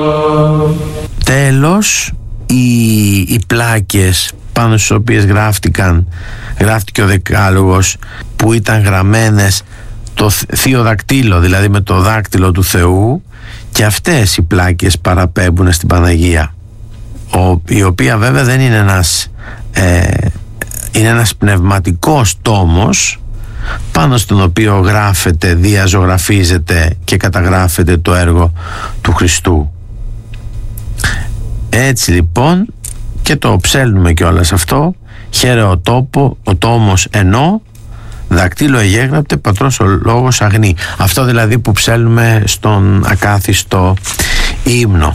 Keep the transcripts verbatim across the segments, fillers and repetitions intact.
Τέλος, οι, οι πλάκες πάνω στις οποίες γράφτηκαν, γράφτηκε ο Δεκάλογος, που ήταν γραμμένες το θείο δακτύλο, δηλαδή με το δάκτυλο του Θεού, και αυτές οι πλάκες παραπέμπουν στην Παναγία, ο, η οποία βέβαια δεν είναι ένας ε, είναι ένας πνευματικός τόμος πάνω στον οποίο γράφεται, διαζωγραφίζεται και καταγράφεται το έργο του Χριστού. Έτσι λοιπόν, και το ψέλνουμε κιόλας αυτό, χαίρε ο τόπο, ο τόμος ενώ δακτύλο εγέγραπτε πατρός ο λόγος αγνή. Αυτό δηλαδή που ψέλνουμε στον ακάθιστο ύμνο.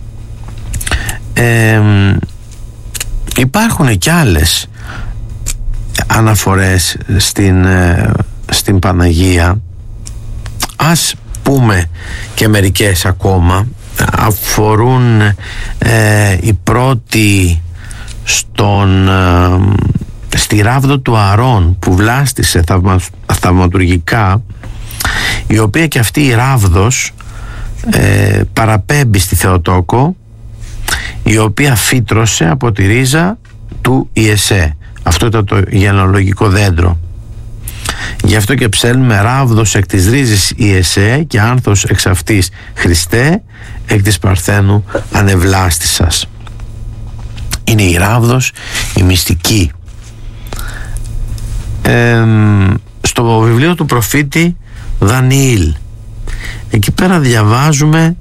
Ε, υπάρχουν κι άλλες αναφορές στην, στην Παναγία. Ας πούμε και μερικές ακόμα. Αφορούν ε, η πρώτη στον, ε, στη ράβδο του Αρών που βλάστησε θαυμα, θαυματουργικά, η οποία και αυτή η ράβδος ε, παραπέμπει στη Θεοτόκο, η οποία φύτρωσε από τη ρίζα του Ιεσέ. Αυτό ήταν το γενεαλογικό δέντρο. Γι' αυτό και ψέλνουμε ράβδος εκ της ρίζης Ιεσέ και άνθος εξ αυτής Χριστέ, εκ της Παρθένου ανεβλάστησας. Είναι η ράβδος, η μυστική. Ε, στο βιβλίο του προφήτη Δανιήλ, εκεί πέρα διαβάζουμε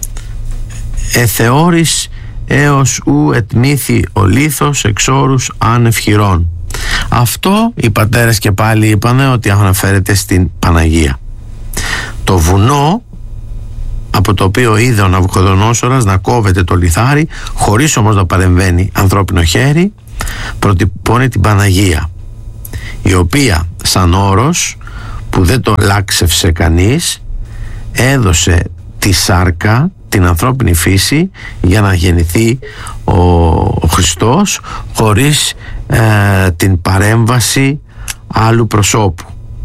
«Εθεώρης έως ου ετμήθη ο λίθος εξ όρους άνευ χειρών». Αυτό οι πατέρες και πάλι είπανε ότι αναφέρεται στην Παναγία. Το βουνό από το οποίο είδε ο Ναβουχοδονόσορας να κόβεται το λιθάρι, χωρίς όμως να παρεμβαίνει ανθρώπινο χέρι, προτυπώνει την Παναγία, η οποία σαν όρος που δεν το λάξευσε κανείς, έδωσε τη σάρκα, την ανθρώπινη φύση, για να γεννηθεί ο, ο Χριστός χωρίς ε, την παρέμβαση άλλου προσώπου.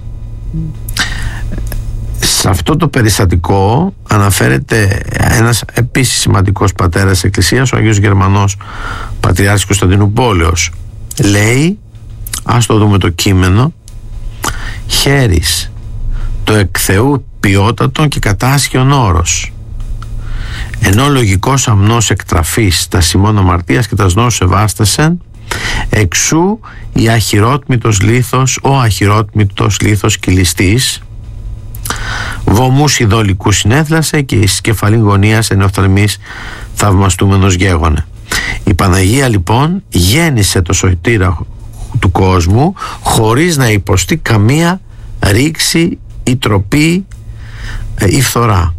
Σε αυτό το περιστατικό αναφέρεται ένας επίσης σημαντικός πατέρας της Εκκλησίας, ο Άγιος Γερμανός Πατριάρχης Κωνσταντινούπολεως. Λέει, ας το δούμε το κείμενο: «Χέρις το εκ Θεού ποιότατον και κατάσχιον όρος, ενώ λογικός αμνός εκτραφής τα σημών αμαρτίας και τα σνός ευάστασεν, εξού η αχυρότμητος λίθος, ο αχυρότμητος λίθος κυλιστής, βωμούς ειδωλικού συνέθλασε και εις κεφαλήν γωνίας εν οφθαλμής θαυμαστούμενος γέγονε». Η Παναγία λοιπόν γέννησε το σωτήρα του κόσμου χωρίς να υποστεί καμία ρήξη ή τροπή ή φθορά.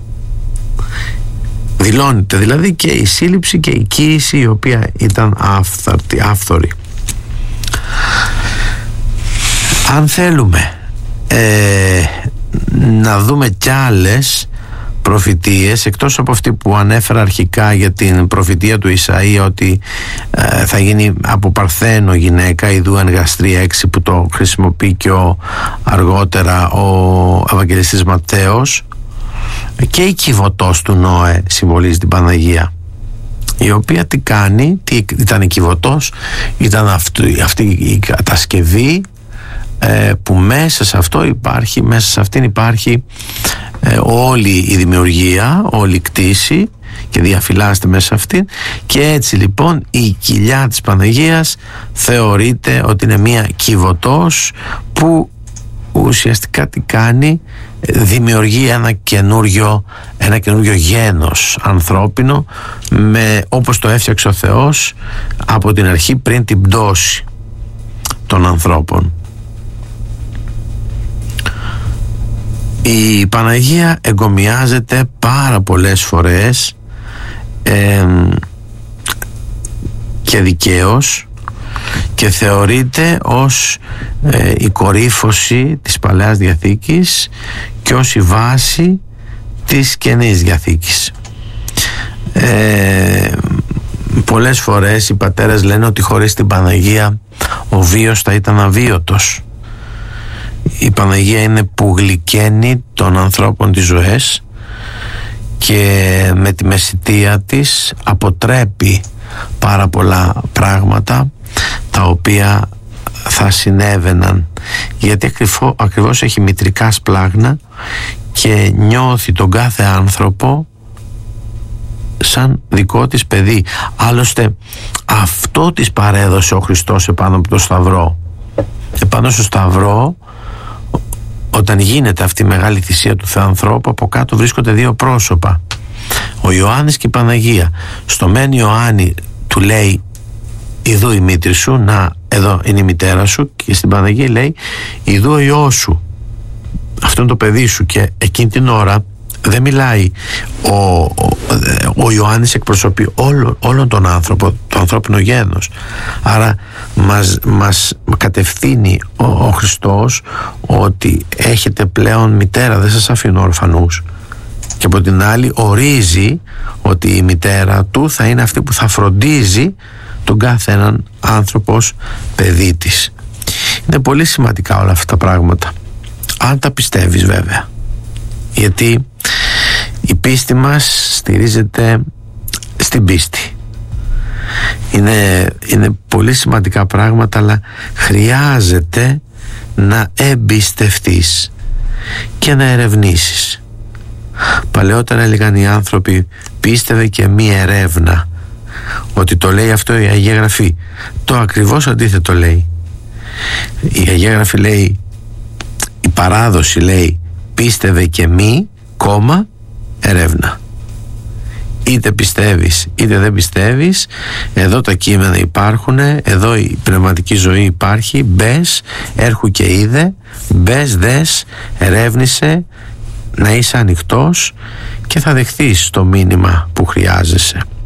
Δηλώνεται δηλαδή και η σύλληψη και η κοίηση, η οποία ήταν άφθαρτη, άφθορη. Αν θέλουμε ε, να δούμε κι άλλες προφητείες, εκτός από αυτή που ανέφερα αρχικά για την προφητεία του Ισαΐα ότι ε, θα γίνει από παρθένο γυναίκα, ιδού εν γαστρή έξι, που το χρησιμοποιεί και ο, αργότερα ο Ευαγγελιστής Ματθαίος, και η κυβωτός του Νόε συμβολίζει την Παναγία, η οποία τι κάνει, τι ήταν η κυβωτός, ήταν αυτή, αυτή η κατασκευή ε, που μέσα σε αυτό υπάρχει, μέσα σε αυτήν υπάρχει ε, όλη η δημιουργία, όλη η κτήση, και διαφυλάσσεται μέσα σε αυτήν, και έτσι λοιπόν η κοιλιά της Παναγίας θεωρείται ότι είναι μια κυβωτός που ουσιαστικά τι κάνει, δημιουργεί ένα καινούριο, ένα καινούριο γένος ανθρώπινο, με, όπως το έφτιαξε ο Θεός από την αρχή πριν την πτώση των ανθρώπων. Η Παναγία εγκομιάζεται πάρα πολλές φορές ε, και δικαίως, και θεωρείται ως ε, η κορύφωση της Παλαιάς Διαθήκης και ως η βάση της Καινής Διαθήκης. Ε, πολλές φορές οι πατέρες λένε ότι χωρίς την Παναγία ο βίος θα ήταν αβίωτος. Η Παναγία είναι που γλυκαίνει των ανθρώπων τις ζωές, και με τη μεσιτεία της αποτρέπει πάρα πολλά πράγματα τα οποία θα συνέβαιναν, γιατί ακριβώς, ακριβώς έχει μητρικά σπλάγνα και νιώθει τον κάθε άνθρωπο σαν δικό της παιδί. Άλλωστε αυτό της παρέδωσε ο Χριστός επάνω από το Σταυρό. Επάνω στο Σταυρό, όταν γίνεται αυτή η μεγάλη θυσία του Θεανθρώπου, από κάτω βρίσκονται δύο πρόσωπα, ο Ιωάννης και η Παναγία. Στο μεν Ιωάννη του λέει «Ιδού η μήτρη σου», να, εδώ είναι η μητέρα σου, και στην Παναγία λέει «Ιδού ο Υιός σου», αυτό είναι το παιδί σου. Και εκείνη την ώρα δεν μιλάει ο, ο, ο Ιωάννης εκπροσωπεί όλο, όλον τον άνθρωπο, το ανθρώπινο γένος, άρα μας, μας κατευθύνει ο, ο Χριστός ότι έχετε πλέον μητέρα, δεν σας αφήνω ορφανούς, και από την άλλη ορίζει ότι η μητέρα του θα είναι αυτή που θα φροντίζει τον κάθε έναν άνθρωπο ως παιδί της. Είναι πολύ σημαντικά όλα αυτά τα πράγματα, αν τα πιστεύεις βέβαια, γιατί η πίστη μας στηρίζεται στην πίστη. Είναι, είναι πολύ σημαντικά πράγματα, αλλά χρειάζεται να εμπιστευτείς και να ερευνήσεις. Παλαιότερα έλεγαν οι άνθρωποι πίστευε και μη ερεύνα, ότι το λέει αυτό η Αγία Γραφή. Το ακριβώς αντίθετο λέει. Η Αγία Γραφή λέει, η παράδοση λέει πίστευε και μη κόμμα ερεύνα. Είτε πιστεύεις είτε δεν πιστεύεις, εδώ τα κείμενα υπάρχουν, εδώ η πνευματική ζωή υπάρχει. Μπες, έρχου και είδε, μπες, δες, ερεύνησε, να είσαι ανοιχτός και θα δεχθείς το μήνυμα που χρειάζεσαι.